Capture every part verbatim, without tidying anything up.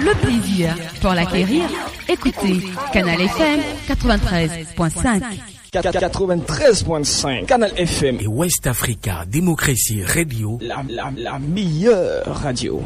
le plaisir pour l'acquérir. Écoutez Canal F M quatre-vingt-treize point cinq. quatre-vingt-treize point cinq Canal F M et West Africa Démocratie Radio, la, la, la meilleure radio.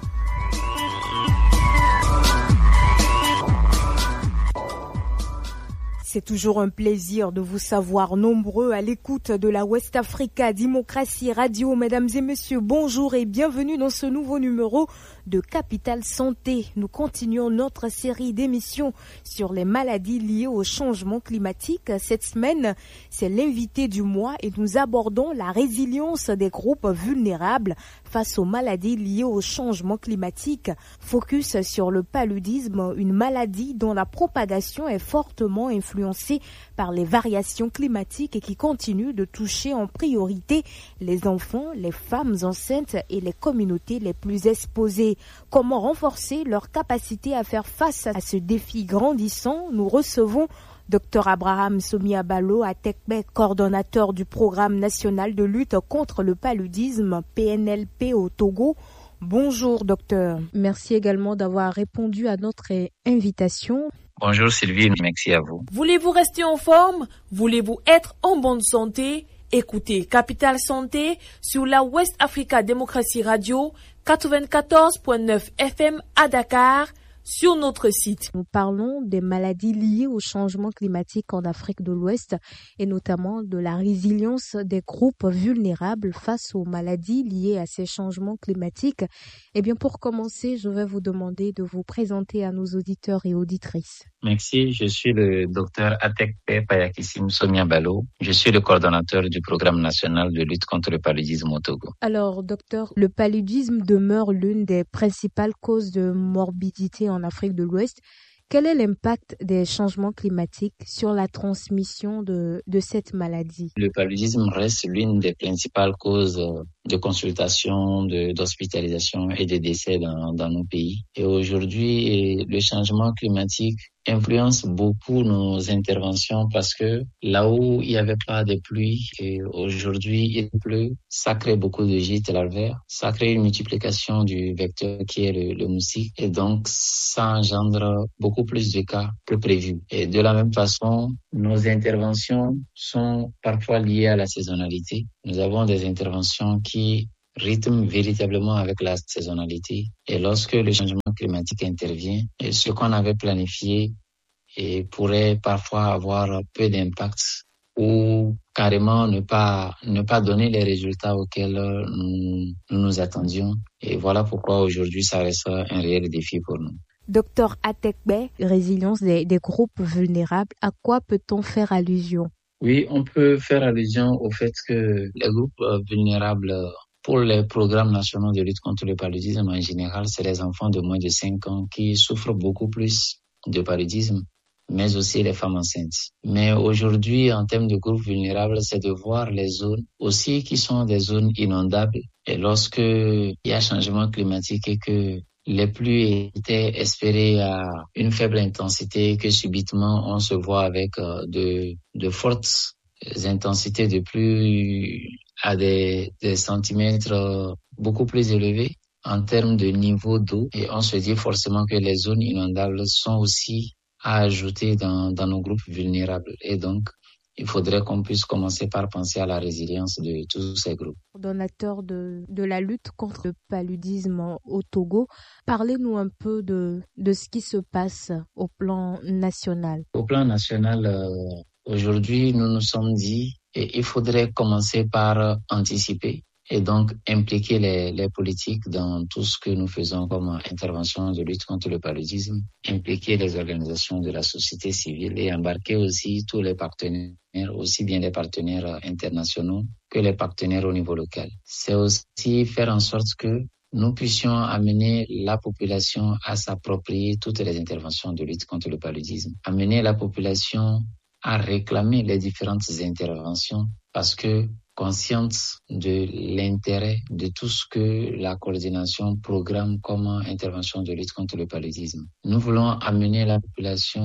C'est toujours un plaisir de vous savoir nombreux à l'écoute de la West Africa Démocratie Radio. Mesdames et messieurs, bonjour et bienvenue dans ce nouveau numéro de Capital Santé. Nous continuons notre série d'émissions sur les maladies liées au changement climatique. Cette semaine, c'est l'invité du mois et nous abordons la résilience des groupes vulnérables face aux maladies liées au changement climatique. Focus sur le paludisme, une maladie dont la propagation est fortement influencée par les variations climatiques et qui continue de toucher en priorité les enfants, les femmes enceintes et les communautés les plus exposées. Comment renforcer leur capacité à faire face à ce défi grandissant? Nous recevons Docteur Abraham Somiabalo Atekbe, coordonnateur du programme national de lutte contre le paludisme P N L P au Togo. Bonjour docteur. Merci également d'avoir répondu à notre invitation. Bonjour Sylvie, merci à vous. Voulez-vous rester en forme? Voulez-vous être en bonne santé? Écoutez Capital Santé sur la West Africa Démocratie Radio quatre-vingt-quatorze point neuf F M à Dakar, sur notre site. Nous parlons des maladies liées au changement climatique en Afrique de l'Ouest et notamment de la résilience des groupes vulnérables face aux maladies liées à ces changements climatiques. Eh bien, pour commencer, je vais vous demander de vous présenter à nos auditeurs et auditrices. Merci, je suis le docteur Atekpe Payakissim Somiabalo. Je suis le coordonnateur du programme national de lutte contre le paludisme au Togo. Alors, docteur, le paludisme demeure l'une des principales causes de morbidité en Afrique de l'Ouest. Quel est l'impact des changements climatiques sur la transmission de, de cette maladie? Le paludisme reste l'une des principales causes de consultation, de, d'hospitalisation et de décès dans, dans nos pays. Et aujourd'hui, le changement climatique influence beaucoup nos interventions parce que là où il n'y avait pas de pluie, et aujourd'hui il pleut, ça crée beaucoup de gîtes larvaires, ça crée une multiplication du vecteur qui est le, le moustique et donc ça engendre beaucoup plus de cas que prévu. Et de la même façon, nos interventions sont parfois liées à la saisonnalité. Nous avons des interventions qui rythment véritablement avec la saisonnalité. Et lorsque le changement climatique intervient, et ce qu'on avait planifié et pourrait parfois avoir peu d'impact ou carrément ne pas ne pas donner les résultats auxquels nous nous, nous attendions. Et voilà pourquoi aujourd'hui ça reste un réel défi pour nous. Docteur Atekbe, résilience des, des groupes vulnérables, à quoi peut-on faire allusion? Oui, on peut faire allusion au fait que les groupes vulnérables pour les programmes nationaux de lutte contre le paludisme en général, c'est les enfants de moins de cinq ans qui souffrent beaucoup plus de paludisme, mais aussi les femmes enceintes. Mais aujourd'hui, en termes de groupes vulnérables, c'est de voir les zones aussi qui sont des zones inondables. Et lorsque il y a changement climatique et que les pluies étaient espérées à une faible intensité, que subitement on se voit avec de, de fortes intensités de pluie à des, des centimètres beaucoup plus élevés en termes de niveau d'eau. Et on se dit forcément que les zones inondables sont aussi à ajouter dans, dans nos groupes vulnérables. Et donc, il faudrait qu'on puisse commencer par penser à la résilience de tous ces groupes. Coordonnateur de, de la lutte contre le paludisme au Togo, parlez-nous un peu de, de ce qui se passe au plan national. Au plan national, euh, aujourd'hui, nous nous sommes dit qu'il faudrait commencer par anticiper et donc impliquer les, les politiques dans tout ce que nous faisons comme intervention de lutte contre le paludisme, impliquer les organisations de la société civile et embarquer aussi tous les partenaires, aussi bien les partenaires internationaux que les partenaires au niveau local. C'est aussi faire en sorte que nous puissions amener la population à s'approprier toutes les interventions de lutte contre le paludisme, amener la population à réclamer les différentes interventions parce que consciente de l'intérêt de tout ce que la coordination programme comme intervention de lutte contre le paludisme. Nous voulons amener la population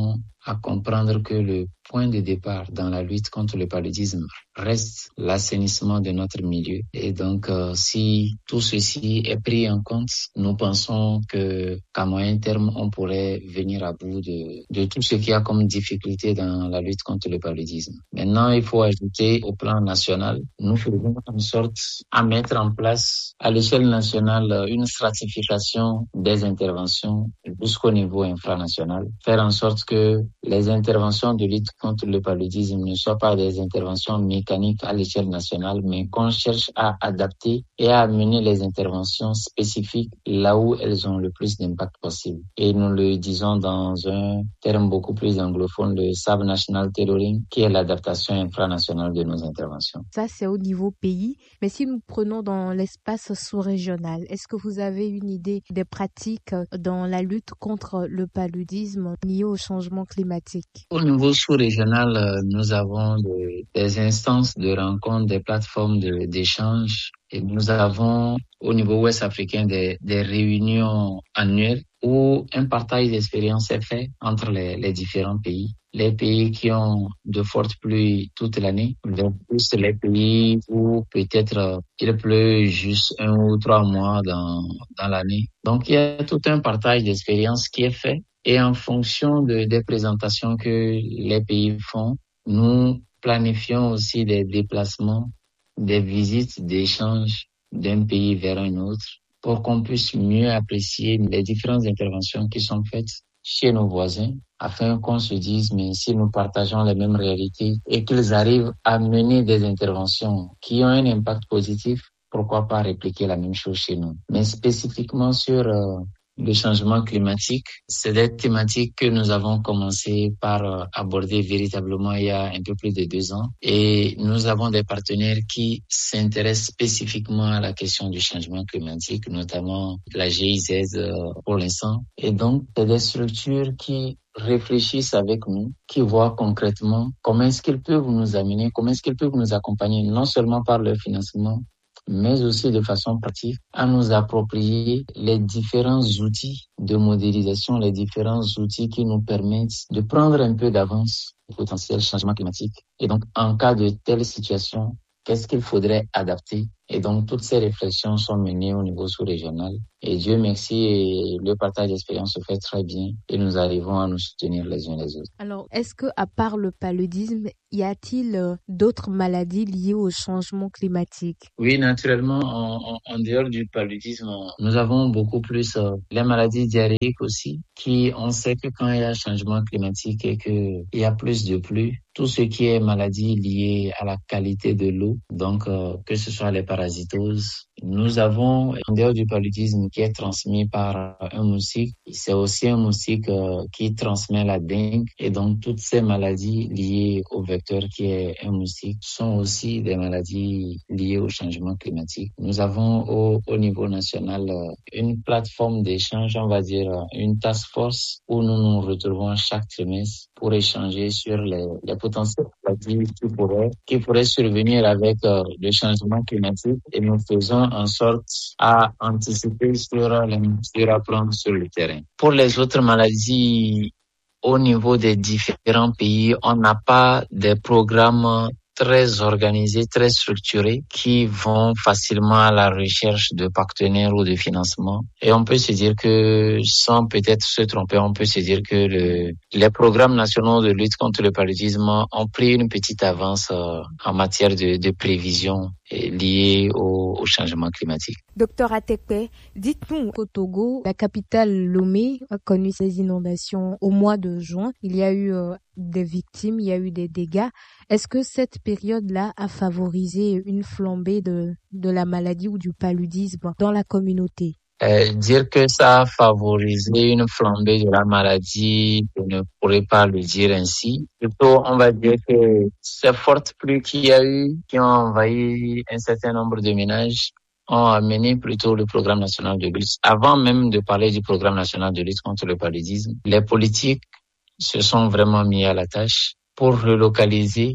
à comprendre que le point de départ dans la lutte contre le paludisme reste l'assainissement de notre milieu. Et donc, euh, si tout ceci est pris en compte, nous pensons que qu'à moyen terme, on pourrait venir à bout de, de tout ce qu'il y a comme difficulté dans la lutte contre le paludisme. Maintenant, il faut ajouter au plan national, nous faisons en sorte à mettre en place à l'échelle nationale une stratification des interventions jusqu'au niveau infranational, faire en sorte que les interventions de lutte contre le paludisme ne soient pas des interventions mécaniques à l'échelle nationale, mais qu'on cherche à adapter et à amener les interventions spécifiques là où elles ont le plus d'impact possible. Et nous le disons dans un terme beaucoup plus anglophone, le Sub-National Tailoring, qui est l'adaptation infranationale de nos interventions. Ça, c'est au niveau pays. Mais si nous prenons dans l'espace sous-régional, est-ce que vous avez une idée des pratiques dans la lutte contre le paludisme lié au changement climatique? Au niveau sous-régional, nous avons des, des instances de rencontres, des plateformes de, d'échange. Et nous avons au niveau ouest africain des, des réunions annuelles où un partage d'expériences est fait entre les, les différents pays. Les pays qui ont de fortes pluies toute l'année, versus les pays où peut-être il pleut juste un ou trois mois dans, dans l'année. Donc il y a tout un partage d'expériences qui est fait. Et en fonction de, des présentations que les pays font, nous planifions aussi des déplacements, des visites d'échange d'un pays vers un autre pour qu'on puisse mieux apprécier les différentes interventions qui sont faites chez nos voisins afin qu'on se dise, mais si nous partageons les mêmes réalités et qu'ils arrivent à mener des interventions qui ont un impact positif, pourquoi pas répliquer la même chose chez nous. Mais spécifiquement sur euh, le changement climatique, c'est des thématiques que nous avons commencé par aborder véritablement il y a un peu plus de deux ans. Et nous avons des partenaires qui s'intéressent spécifiquement à la question du changement climatique, notamment la G I Z pour l'instant. Et donc, c'est des structures qui réfléchissent avec nous, qui voient concrètement comment est-ce qu'ils peuvent nous amener, comment est-ce qu'ils peuvent nous accompagner, non seulement par leur financement, mais aussi de façon pratique, à nous approprier les différents outils de modélisation, les différents outils qui nous permettent de prendre un peu d'avance au potentiel changement climatique. Et donc, en cas de telle situation, qu'est-ce qu'il faudrait adapter? Et donc, toutes ces réflexions sont menées au niveau sous-régional. Et Dieu merci, et le partage d'expérience se fait très bien et nous arrivons à nous soutenir les uns les autres. Alors, est-ce que, à part le paludisme, y a-t-il euh, d'autres maladies liées au changement climatique? Oui, naturellement, en, en, en dehors du paludisme, nous avons beaucoup plus euh, les maladies diarrhéiques aussi, qui, on sait que quand il y a changement climatique et qu'il y a plus de pluie, tout ce qui est maladie liée à la qualité de l'eau, donc euh, que ce soit les parasitoses. Nous avons, en dehors du paludisme, qui est transmis par un moustique, c'est aussi un moustique euh, qui transmet la dengue. Et donc, toutes ces maladies liées au vecteur qui est un moustique sont aussi des maladies liées au changement climatique. Nous avons au, au niveau national euh, une plateforme d'échange, on va dire, une task force où nous nous retrouvons chaque trimestre pour échanger sur les, les potentiels maladies qui pourraient, qui pourraient survenir avec euh, le changement climatique, et nous faisons en sorte à anticiper sur les mesures à prendre sur le terrain. Pour les autres maladies, au niveau des différents pays, on n'a pas des programmes très organisés, très structurés, qui vont facilement à la recherche de partenaires ou de financement. Et on peut se dire que, sans peut-être se tromper, on peut se dire que le, les programmes nationaux de lutte contre le paludisme ont pris une petite avance euh, en matière de, de prévision liée au, au changement climatique. Docteur Atekpe, dites-nous, au Togo, la capitale Lomé a connu ces inondations au mois de juin. Il y a eu euh, des victimes, il y a eu des dégâts. Est-ce que cette période-là a favorisé une flambée de, de la maladie ou du paludisme dans la communauté? Euh, dire que ça a favorisé une flambée de la maladie, je ne pourrais pas le dire ainsi. Plutôt, on va dire que ces fortes pluies qu'il y a eu, qui ont envahi un certain nombre de ménages, ont amené plutôt le programme national de lutte. Avant même de parler du programme national de lutte contre le paludisme, les politiques se sont vraiment mis à la tâche pour relocaliser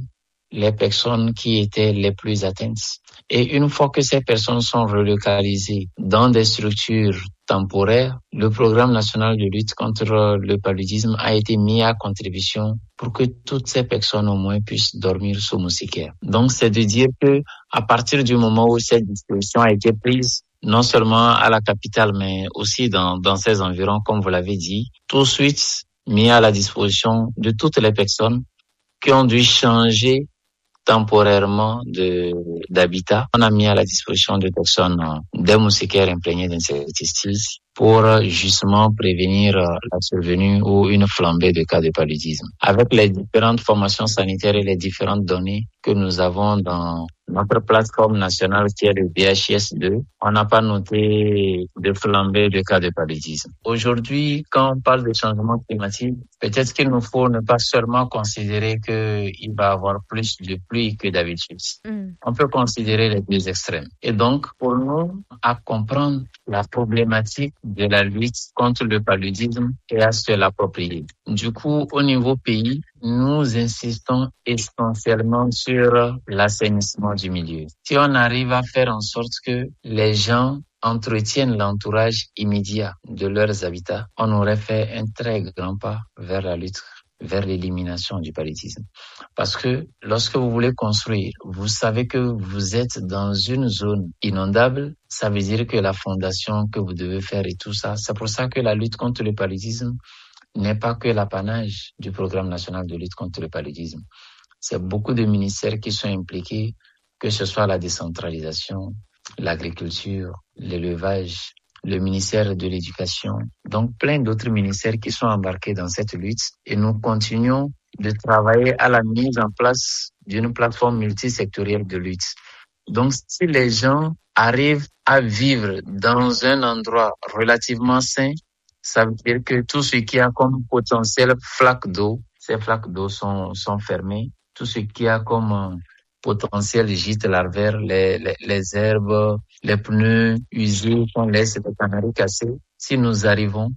les personnes qui étaient les plus atteintes. Et une fois que ces personnes sont relocalisées dans des structures temporaires, le programme national de lutte contre le paludisme a été mis à contribution pour que toutes ces personnes au moins puissent dormir sous moustiquaire. Donc c'est de dire que à partir du moment où cette disposition a été prise, non seulement à la capitale mais aussi dans, dans ses environs, comme vous l'avez dit, tout de suite mis à la disposition de toutes les personnes qui ont dû changer temporairement de, d'habitat. On a mis à la disposition des personnes euh, des moustiquaires imprégnés d'insecticides pour euh, justement prévenir euh, la survenue ou une flambée de cas de paludisme. Avec les différentes formations sanitaires et les différentes données que nous avons dans notre plateforme nationale qui est le B H I S deux, on n'a pas noté de flambée de cas de paludisme. Aujourd'hui, quand on parle de changement climatique, peut-être qu'il nous faut ne pas seulement considérer qu'il va y avoir plus de pluie que d'habitude. Mm. On peut considérer les deux extrêmes. Et donc, pour nous, à comprendre la problématique de la lutte contre le paludisme et à se l'approprier. Du coup, au niveau pays, nous insistons essentiellement sur l'assainissement du milieu. Si on arrive à faire en sorte que les gens entretiennent l'entourage immédiat de leurs habitats, on aurait fait un très grand pas vers la lutte, vers l'élimination du paludisme. Parce que lorsque vous voulez construire, vous savez que vous êtes dans une zone inondable, ça veut dire que la fondation que vous devez faire et tout ça, c'est pour ça que la lutte contre le paludisme n'est pas que l'apanage du programme national de lutte contre le paludisme. C'est beaucoup de ministères qui sont impliqués, que ce soit la décentralisation, l'agriculture, l'élevage, le ministère de l'Éducation, donc plein d'autres ministères qui sont embarqués dans cette lutte. Et nous continuons de travailler à la mise en place d'une plateforme multisectorielle de lutte. Donc, si les gens arrivent à vivre dans un endroit relativement sain, ça veut dire que tout ce qui a comme potentiel flaque d'eau, ces flaques d'eau sont, sont fermées. Tout ce qui a comme euh, potentiel gîte larvaire, les, les, les herbes, les pneus usés qu'on laisse les canaries cassés. Si nous arrivons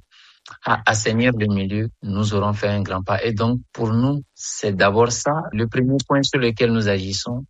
à assainir le milieu, nous aurons fait un grand pas. Et donc, pour nous, c'est d'abord ça, le premier point sur lequel nous agissons.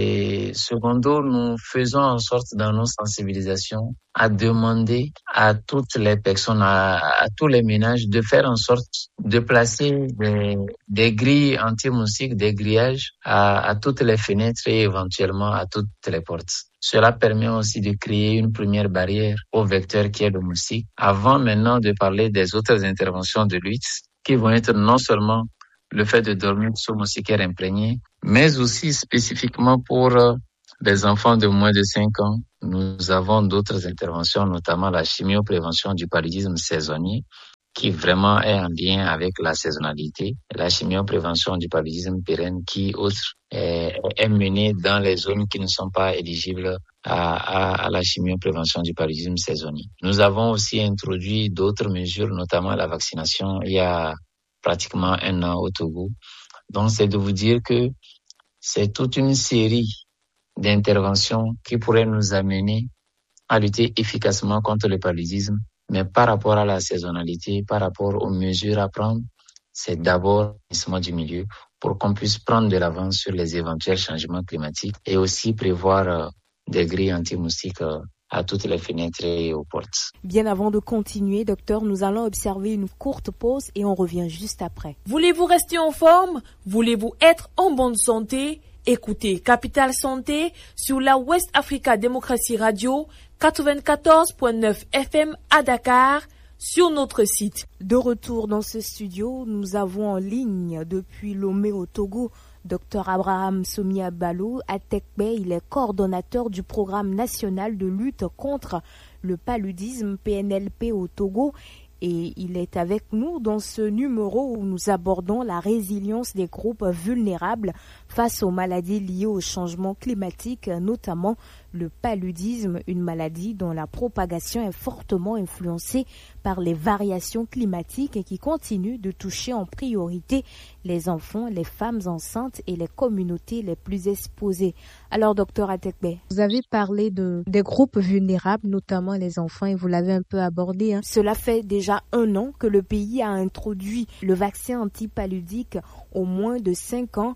Et secondo, nous faisons en sorte dans nos sensibilisations à demander à toutes les personnes, à, à tous les ménages de faire en sorte de placer des, des grilles anti-moustiques, des grillages à, à toutes les fenêtres et éventuellement à toutes les portes. Cela permet aussi de créer une première barrière au vecteur qui est le moustique, avant maintenant de parler des autres interventions de lutte qui vont être non seulement le fait de dormir sous moustiquaire imprégné, mais aussi spécifiquement pour les enfants de moins de cinq ans. Nous avons d'autres interventions, notamment la chimioprévention du paludisme saisonnier, qui vraiment est en lien avec la saisonnalité, la chimioprévention du paludisme pérenne qui, autre, est, est menée dans les zones qui ne sont pas éligibles à, à, à la chimioprévention du paludisme saisonnier. Nous avons aussi introduit d'autres mesures, notamment la vaccination, il y a pratiquement un an au Togo. Donc, c'est de vous dire que c'est toute une série d'interventions qui pourraient nous amener à lutter efficacement contre le paludisme. Mais par rapport à la saisonnalité, par rapport aux mesures à prendre, c'est d'abord l'assainissement du milieu pour qu'on puisse prendre de l'avance sur les éventuels changements climatiques et aussi prévoir euh, des grilles anti-moustiques euh, à toutes les fenêtres et aux portes. Bien avant de continuer, docteur, nous allons observer une courte pause et on revient juste après. Voulez-vous rester en forme? Voulez-vous être en bonne santé? Écoutez Capital Santé sur la West Africa Démocratie Radio quatre-vingt-quatorze point neuf F M à Dakar sur notre site. De retour dans ce studio, nous avons en ligne depuis Lomé au Togo docteur Abraham Somia Balo Atekbe. Il est coordonnateur du programme national de lutte contre le paludisme P N L P au Togo. Et il est avec nous dans ce numéro où nous abordons la résilience des groupes vulnérables face aux maladies liées au changement climatique, notamment le paludisme, une maladie dont la propagation est fortement influencée par les variations climatiques et qui continue de toucher en priorité les enfants, les femmes enceintes et les communautés les plus exposées. Alors, docteur Atekbe, vous avez parlé de, des groupes vulnérables, notamment les enfants, et vous l'avez un peu abordé. Hein. Cela fait déjà un an que le pays a introduit le vaccin antipaludique aux moins de cinq ans.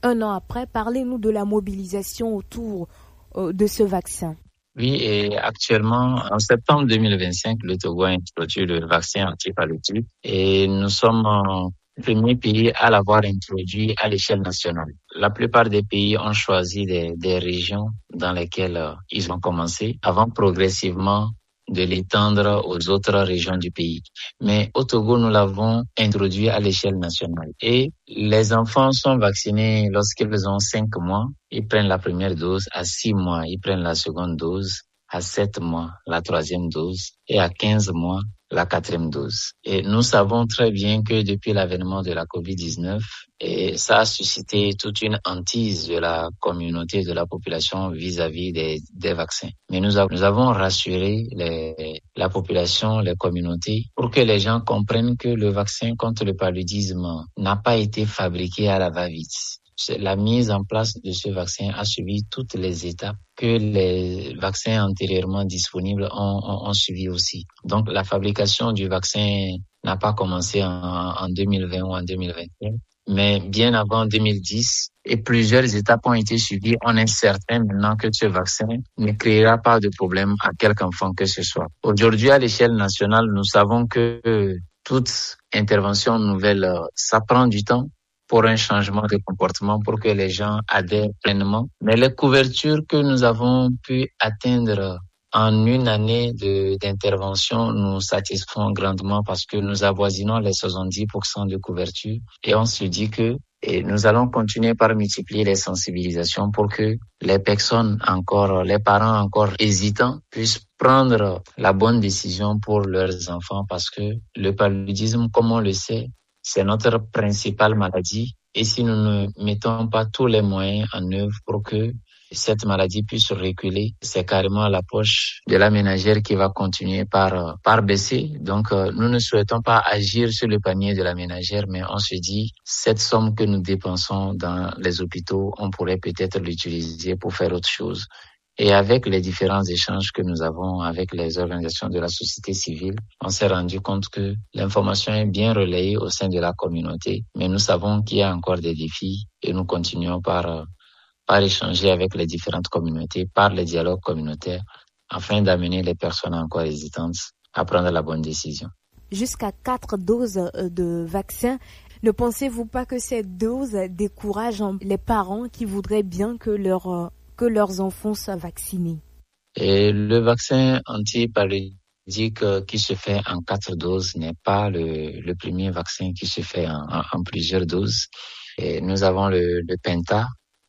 un an après. Parlez-nous de la mobilisation autour euh, de ce vaccin. Oui, et actuellement, en septembre deux mille vingt-cinq, le Togo a introduit le vaccin anti-paludisme et nous sommes en premier pays à l'avoir introduit à l'échelle nationale. La plupart des pays ont choisi des, des régions dans lesquelles euh, ils ont commencé avant progressivement de l'étendre aux autres régions du pays. Mais au Togo, nous l'avons introduit à l'échelle nationale. Et les enfants sont vaccinés lorsqu'ils ont cinq mois. Ils prennent la première dose. À six mois, ils prennent la seconde dose. À sept mois, la troisième dose. Et à quinze mois, la quatrième dose. Et nous savons très bien que depuis l'avènement de la covid dix-neuf, et ça a suscité toute une hantise de la communauté, de la population vis-à-vis des, des vaccins. Mais nous, a, nous avons rassuré les, la population, les communautés, pour que les gens comprennent que le vaccin contre le paludisme n'a pas été fabriqué à la va-vite. La mise en place de ce vaccin a suivi toutes les étapes que les vaccins antérieurement disponibles ont, ont, ont suivi aussi. Donc, la fabrication du vaccin n'a pas commencé en, en deux mille vingt ou en deux mille vingt et un, mais bien avant deux mille dix, et plusieurs étapes ont été suivies. On est certain maintenant que ce vaccin ne créera pas de problème à quelque enfant que ce soit. Aujourd'hui, à l'échelle nationale, nous savons que toute intervention nouvelle, ça prend du temps pour un changement de comportement, pour que les gens adhèrent pleinement. Mais les couvertures que nous avons pu atteindre en une année de, d'intervention nous satisfont grandement parce que nous avoisinons les soixante-dix pour cent de couverture et on se dit que et nous allons continuer par multiplier les sensibilisations pour que les personnes encore, les parents encore hésitants puissent prendre la bonne décision pour leurs enfants parce que le paludisme, comme on le sait, c'est notre principale maladie et si nous ne mettons pas tous les moyens en œuvre pour que cette maladie puisse reculer, c'est carrément la poche de la ménagère qui va continuer par, par baisser. Donc, euh, nous ne souhaitons pas agir sur le panier de la ménagère, mais on se dit, cette somme que nous dépensons dans les hôpitaux, on pourrait peut-être l'utiliser pour faire autre chose. Et avec les différents échanges que nous avons avec les organisations de la société civile, on s'est rendu compte que l'information est bien relayée au sein de la communauté, mais nous savons qu'il y a encore des défis et nous continuons par, par échanger avec les différentes communautés, par les dialogues communautaires, afin d'amener les personnes encore hésitantes à prendre la bonne décision. Jusqu'à quatre doses de vaccin. Ne pensez-vous pas que ces doses découragent les parents qui voudraient bien que leur que leurs enfants soient vaccinés? Et le vaccin anti-paludique qui se fait en quatre doses n'est pas le, le premier vaccin qui se fait en, en, en plusieurs doses. Et nous avons le, le Penta,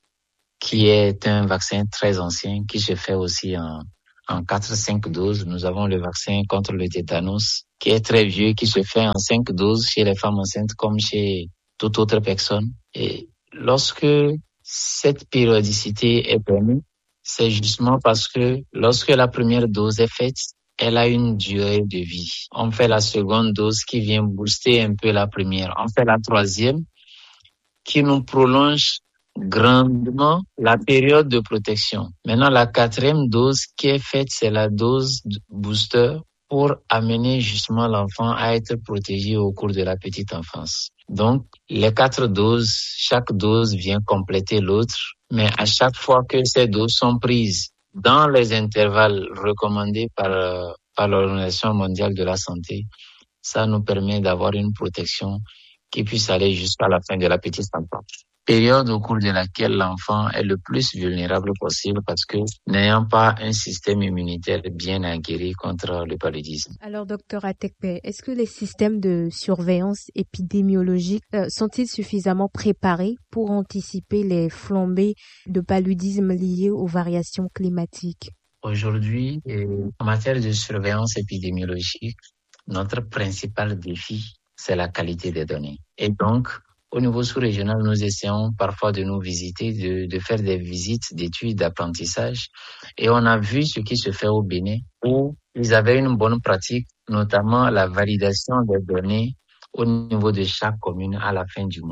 qui est un vaccin très ancien, qui se fait aussi en, en quatre à cinq doses. Nous avons le vaccin contre le tétanos, qui est très vieux, qui se fait en cinq doses chez les femmes enceintes comme chez toute autre personne. Et lorsque cette périodicité est permise, c'est justement parce que lorsque la première dose est faite, elle a une durée de vie. On fait la seconde dose qui vient booster un peu la première. On fait la troisième qui nous prolonge grandement la période de protection. Maintenant, la quatrième dose qui est faite, c'est la dose booster pour amener justement l'enfant à être protégé au cours de la petite enfance. Donc, les quatre doses, chaque dose vient compléter l'autre, mais à chaque fois que ces doses sont prises dans les intervalles recommandés par, par l'Organisation mondiale de la santé, ça nous permet d'avoir une protection qui puisse aller jusqu'à la fin de la petite enfance. Période au cours de laquelle l'enfant est le plus vulnérable possible parce que n'ayant pas un système immunitaire bien aguerri contre le paludisme. Alors, docteur Atekpe, est-ce que les systèmes de surveillance épidémiologique euh, sont-ils suffisamment préparés pour anticiper les flambées de paludisme liées aux variations climatiques? Aujourd'hui, en matière de surveillance épidémiologique, notre principal défi, c'est la qualité des données. Et donc, au niveau sous-régional, nous essayons parfois de nous visiter, de, de faire des visites d'études d'apprentissage. Et on a vu ce qui se fait au Bénin, où ils avaient une bonne pratique, notamment la validation des données au niveau de chaque commune à la fin du mois.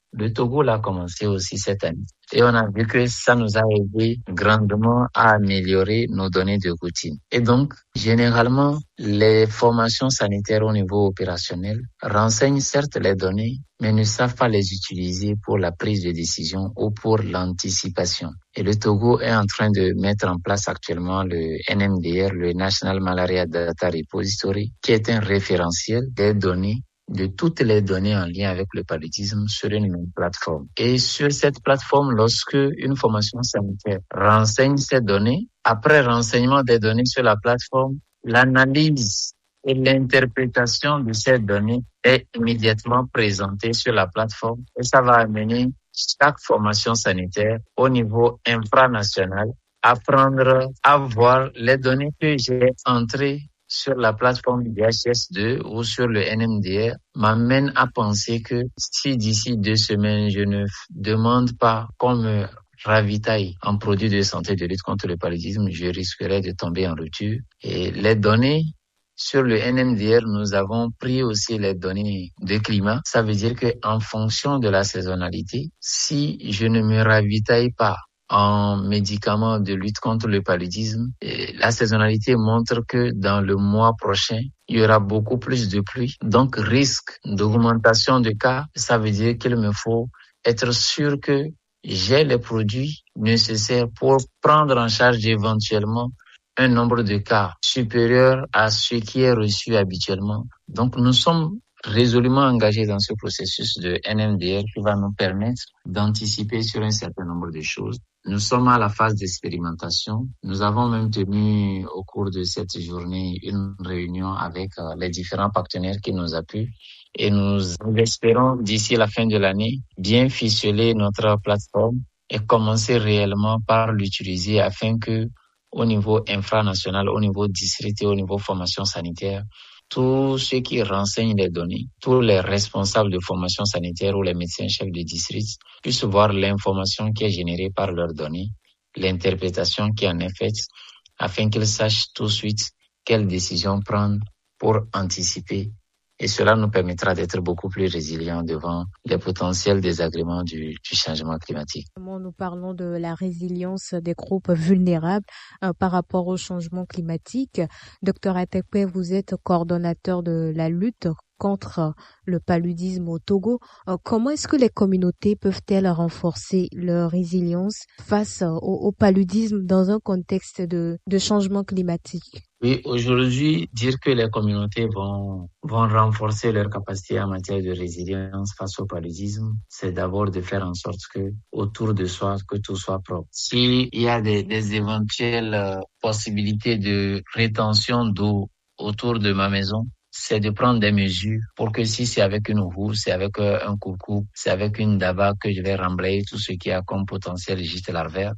Le Togo l'a commencé aussi cette année. Et on a vu que ça nous a aidé grandement à améliorer nos données de routine. Et donc, généralement, les formations sanitaires au niveau opérationnel renseignent certes les données, mais ne savent pas les utiliser pour la prise de décision ou pour l'anticipation. Et le Togo est en train de mettre en place actuellement le N M D R, le National Malaria Data Repository, qui est un référentiel des données, de toutes les données en lien avec le paludisme sur une même plateforme. Et sur cette plateforme, lorsque une formation sanitaire renseigne ces données, après renseignement des données sur la plateforme, l'analyse et l'interprétation de ces données est immédiatement présentée sur la plateforme et ça va amener chaque formation sanitaire au niveau infranational à prendre, à voir les données que j'ai entrées sur la plateforme du D H S deux ou sur le N M D R m'amène à penser que si d'ici deux semaines je ne demande pas qu'on me ravitaille en produits de santé de lutte contre le paludisme, je risquerais de tomber en rupture. Et les données sur le N M D R, nous avons pris aussi les données de climat. Ça veut dire que en fonction de la saisonnalité, si je ne me ravitaille pas en médicaments de lutte contre le paludisme, et la saisonnalité montre que dans le mois prochain, il y aura beaucoup plus de pluie. Donc, risque d'augmentation de cas, ça veut dire qu'il me faut être sûr que j'ai les produits nécessaires pour prendre en charge éventuellement un nombre de cas supérieur à ce qui est reçu habituellement. Donc, nous sommes résolument engagés dans ce processus de N M D R qui va nous permettre d'anticiper sur un certain nombre de choses. Nous sommes à la phase d'expérimentation. Nous avons même tenu au cours de cette journée une réunion avec euh, les différents partenaires qui nous appuient et nous, nous espérons d'ici la fin de l'année bien ficeler notre plateforme et commencer réellement par l'utiliser afin que au niveau infranational, au niveau district et au niveau formation sanitaire, tous ceux qui renseignent les données, tous les responsables de formation sanitaire ou les médecins-chefs de district puissent voir l'information qui est générée par leurs données, l'interprétation qui en est faite, afin qu'ils sachent tout de suite quelles décisions prendre pour anticiper. Et cela nous permettra d'être beaucoup plus résilients devant les potentiels désagréments du, du changement climatique. Nous parlons de la résilience des groupes vulnérables euh, par rapport au changement climatique. Docteur Atekpe, vous êtes coordonnateur de la lutte contre le paludisme au Togo. Euh, comment est-ce que les communautés peuvent-elles renforcer leur résilience face au, au paludisme dans un contexte de, de changement climatique? Oui, aujourd'hui, dire que les communautés vont, vont renforcer leur capacité en matière de résilience face au paludisme, c'est d'abord de faire en sorte que, autour de soi, que tout soit propre. S'il y a des, des éventuelles euh, possibilités de rétention d'eau autour de ma maison, c'est de prendre des mesures pour que si c'est avec une roue, c'est avec euh, un coucou, c'est avec une daba que je vais remblayer tout ce qui a comme potentiel gîte larvaire.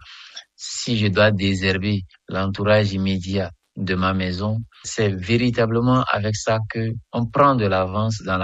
Si je dois désherber l'entourage immédiat de ma maison, c'est véritablement avec ça que on prend de l'avance dans la